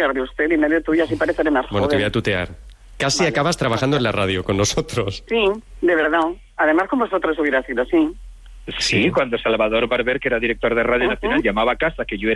tutear de usted y me de tuya, así pareceré más Bueno, te joven. voy a tutear. Casi acabas trabajando en la radio con nosotros. Sí, de verdad. Además, con vosotros hubiera sido, sí. Sí, cuando Salvador Barber, que era director de Radio Nacional, llamaba a casa, que yo